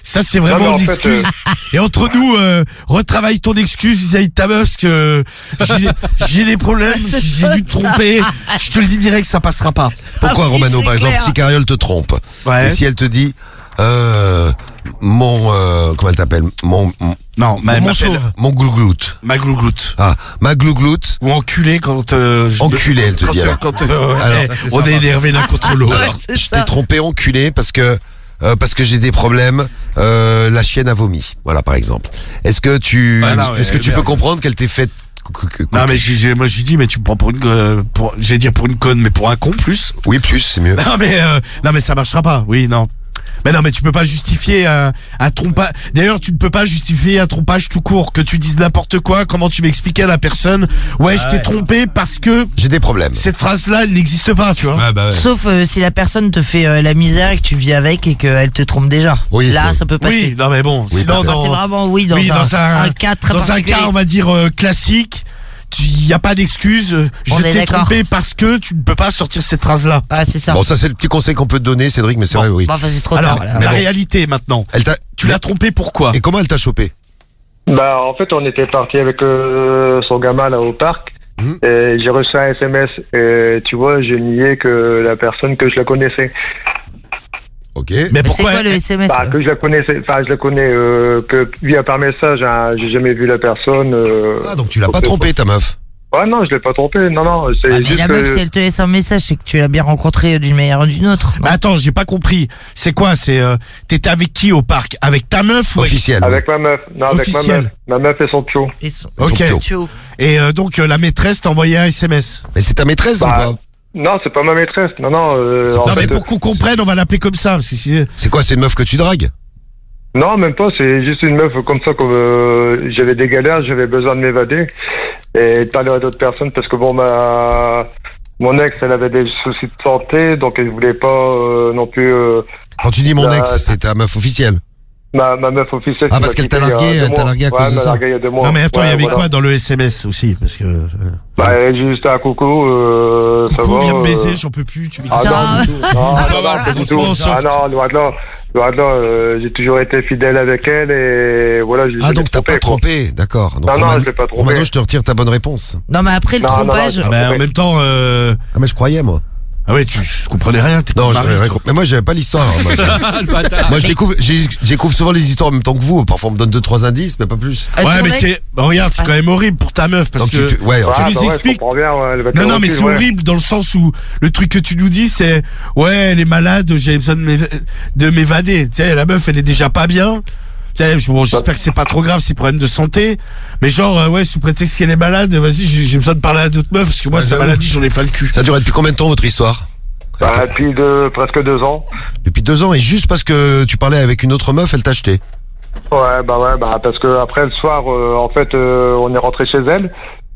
Ça, c'est vraiment une excuse. Et entre nous, retravaille ton excuse vis-à-vis de ta meuf, parce que j'ai des problèmes, j'ai dû te tromper. Je te le dis direct, ça passera pas. Pourquoi, oui, Romano, c'est par exemple, clair. si Cariole te trompe, Ouais. et si elle te dit, comment elle t'appelle? Non, Mon chauve. Mon glougloute. Ma glougloute. Ah, ma glougloute. Ou enculé quand Enculé, elle te dit, alors. Quand Alors, on est énervé l'un contre l'autre. Ouais, Alors. c'est Je t'ai ça. trompé enculé parce que j'ai des problèmes. La chienne a vomi. Voilà, par exemple. Est-ce que tu peux comprendre qu'elle t'ait fait Non, mais moi j'ai dit, mais tu me prends pour une, j'allais dire pour une conne, mais pour un con plus. Oui, plus, c'est mieux. Non mais ça marchera pas. Oui, non. Mais non, mais tu peux pas justifier un trompage. D'ailleurs, tu ne peux pas justifier un trompage tout court. Que tu dises n'importe quoi, comment tu m'expliquer à la personne, ouais, je t'ai trompé parce que J'ai des problèmes. cette phrase-là, elle n'existe pas, tu vois. Ouais, bah ouais. Sauf si la personne te fait la misère et que tu vis avec et qu'elle te trompe déjà. Oui, Là, oui. ça peut passer. Oui, non mais bon, Oui, sinon peut-être. Ça, c'est vraiment, oui, dans un cas très dans un particulier. cas, on va dire classique, il n'y a pas d'excuse. Je On est t'ai d'accord. trompé parce que tu ne peux pas sortir cette phrase-là. Ah, c'est ça. Bon, ça, c'est le petit conseil qu'on peut te donner, Cédric, mais c'est vrai, oui. Bah, enfin, c'est trop Alors, tard. là. la réalité maintenant. Elle t'a, Tu l'as trompé pourquoi? et comment elle t'a chopé? Bah, en fait, on était parti avec son gamin là au parc. Et j'ai reçu un SMS. Et tu vois, j'ai nié que la personne que je la connaissais. Ok. Mais Mais c'est pourquoi quoi le SMS Bah, que je la connaissais. Enfin, je la connais que via par message. Hein, j'ai jamais vu la personne. Ah, donc tu l'as pas trompé, ta meuf. Ouais, non, je l'ai pas trompé. Non, non, c'est Ah, mais juste la meuf, si elle te laisse un message, c'est que tu l'as bien rencontré d'une manière ou d'une autre. Mais attends, j'ai pas compris. C'est quoi? C'est t'étais avec qui au parc? Avec ta meuf ou Officiel. avec ma meuf. Non, avec ma Officiel. meuf. Ma meuf et son pio. Ils sont- Ok. Son Tio. Et donc la maîtresse t'a envoyé un SMS. Mais c'est ta maîtresse Bah, ou pas? Non, c'est pas ma maîtresse. Non, non. quoi, Non mais fait, pour qu'on comprenne, on va l'appeler comme ça, parce que si... C'est quoi, c'est une meuf que tu dragues? Non, même pas. C'est juste une meuf comme ça. Comme j'avais des galères, j'avais besoin de m'évader et de parler à d'autres personnes parce que bon, mon ex, elle avait des soucis de santé, donc elle voulait pas non plus. Quand tu dis mon Bah, ex, c'est ta meuf officielle. Ma meuf officielle. Ah, qui parce m'a qu'elle t'a quitté il y a largué, 2 elle t'a mois. largué à Ouais, cause elle de m'a ça. largué il y a 2 mois. Non mais attends, il Ouais, y avait voilà. quoi dans le SMS aussi? Parce que... Bah, juste un coucou. Ça Coucou, va, viens me baiser, j'en peux plus, tu m'excites. Ah non, du tout. Non, Ça non, va, pas du tout. franchement, Ah soft. non, loin de là. Loin de là, j'ai toujours été fidèle avec elle et voilà. Ah, donc t'as pas trompé, d'accord. Donc, Non, non, Romano- je l'ai pas trompé. Romano, je te retire ta bonne réponse. Non, mais après le Non, non, trompage. non, Ah ben en même temps... Ah, mais je croyais, moi. Ah ouais, tu comprenais rien, t'es Non, comme je Marie, rien toi. compris. Mais moi, j'avais pas l'histoire. Moi, Ah, le bâtard. moi, je découvre souvent les histoires en même temps que vous. Parfois, on me donne 2-3 indices, mais pas plus. ton Ouais, mais mec- c'est... Regarde, c'est quand même horrible pour ta meuf, parce Donc, que... ouais, Ah, enfin, nous bah ouais, expliques. je comprends bien, ouais, elle va te Non, non, le mais c'est recul, ouais. horrible dans le sens où le truc que tu nous dis, c'est ouais, elle est malade, j'ai besoin de m'évader. Tu sais, la meuf, elle est déjà pas bien. Tu sais, bon, j'espère que c'est pas trop grave, ces problèmes de santé. Mais genre, ouais, sous prétexte qu'elle est malade, vas-y, j'ai besoin de parler à d'autres meufs parce que moi, sa maladie, j'en ai pas le cul. ça dure depuis combien de temps, votre histoire? Bah, depuis presque 2 ans. Depuis 2 ans, et juste parce que tu parlais avec une autre meuf, elle t'a acheté. Ouais, parce que après le soir, en fait, on est rentré chez elle.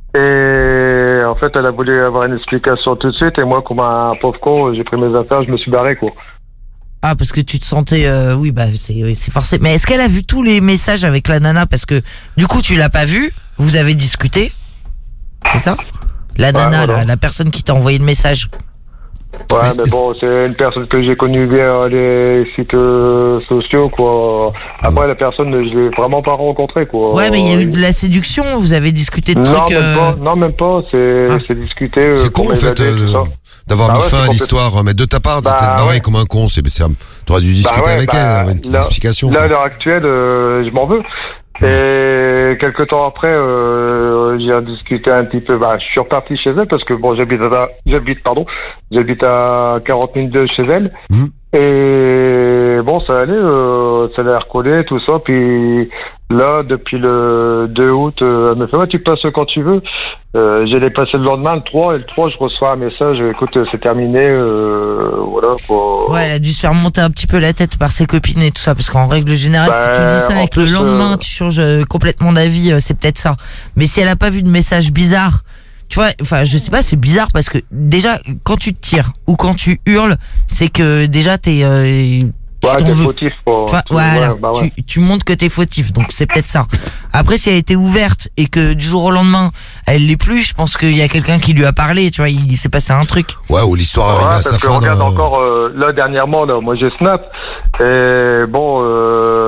Et en fait, elle a voulu avoir une explication tout de suite. Et moi, comme un pauvre con, j'ai pris mes affaires, je me suis barré, quoi. Ah, parce que tu te sentais, oui, bah, c'est forcé. Mais est-ce qu'elle a vu tous les messages avec la nana? Parce que, du coup, tu l'as pas vu, vous avez discuté. C'est ça? La nana, voilà. la personne qui t'a envoyé le message. Ouais, Mais mais bon, c'est une personne que j'ai connue via les sites sociaux, quoi. Après, la personne, je l'ai vraiment pas rencontrée, quoi. Ouais, mais il y a eu de la séduction, vous avez discuté de Non, trucs. même pas. Non, même pas. C'est discuté. C'est pour con, en fait, m'évader, tout ça. d'avoir Bah mis ouais, fin c'est à l'histoire. Mais de ta part, de Bah t'être barré ouais. comme un con. T'aurais dû discuter ouais, avec elle, avoir une petite là, explication. Là, à quoi. l'heure actuelle, je m'en veux. Et quelques temps après, j'ai discuté un petit peu. Bah, je suis reparti chez elle parce que bon, j'habite à 40 minutes de chez elle. Mhm. Et bon, ça allait, ça allait recoller, tout ça. Puis là, depuis le 2 août, elle me fait ouais, tu passes quand tu veux. J'allais passer le lendemain, le 3, et le 3, je reçois un message. Écoute, c'est terminé. Voilà. Quoi. Ouais, elle a dû se faire monter un petit peu la tête par ses copines et tout ça, parce qu'en règle générale, si tu dis ça en et que le plus, lendemain tu changes complètement d'avis, c'est peut-être ça. Mais si elle a pas vu de message bizarre, tu vois, enfin, je sais pas, c'est bizarre parce que déjà, quand tu te tires ou quand tu hurles, c'est que déjà tu Ouais, t'en t'es veux. fautif, quoi. Tu vois, voilà, Ouais, bah ouais. tu montres que t'es fautif, donc c'est peut-être ça. Après, si elle était ouverte et que du jour au lendemain, elle l'est plus, je pense qu'il y a quelqu'un qui lui a parlé, tu vois, il s'est passé un truc. Ouais, ou l'histoire Ouais, arrive à parce sa que fin. regarde encore, là, dernièrement, là, moi j'ai Snap, et bon,